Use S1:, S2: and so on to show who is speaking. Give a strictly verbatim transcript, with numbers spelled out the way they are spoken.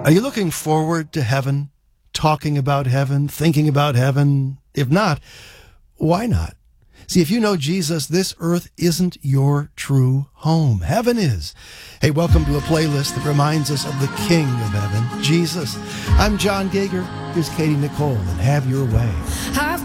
S1: Are you looking forward to heaven, talking about heaven, thinking about heaven? If not, why not? See, if you know Jesus, this earth isn't your true home. Heaven is. Hey, welcome to a playlist that reminds us of the King of Heaven, Jesus. I'm John Gager. Here's Katie Nicole, and Have Your Way.